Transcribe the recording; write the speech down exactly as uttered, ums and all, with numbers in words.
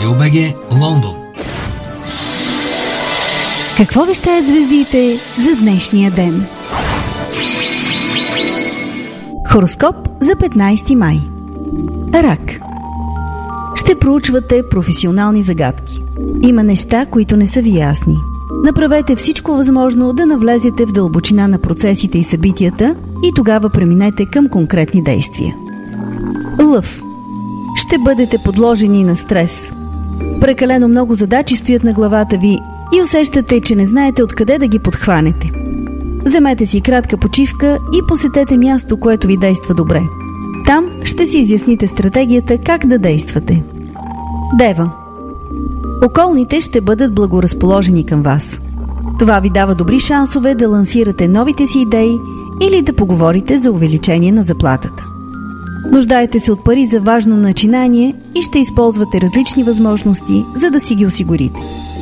Радио.бг, Лондон. Какво вещаят звездите за днешния ден? Хороскоп за петнайсети май. Рак. Ще проучвате професионални загадки. Има неща, които не са ви ясни. Направете всичко възможно да навлезете в дълбочина на процесите и събитията и тогава преминете към конкретни действия. Лъв. Ще бъдете подложени на стрес. Прекалено много задачи стоят на главата ви и усещате, че не знаете откъде да ги подхванете. Вземете си кратка почивка и посетете място, което ви действа добре. Там ще си изясните стратегията как да действате. Дева. Околните ще бъдат благоразположени към вас. Това ви дава добри шансове да лансирате новите си идеи или да поговорите за увеличение на заплатата. Нуждаете се от пари за важно начинание и ще използвате различни възможности, за да си ги осигурите.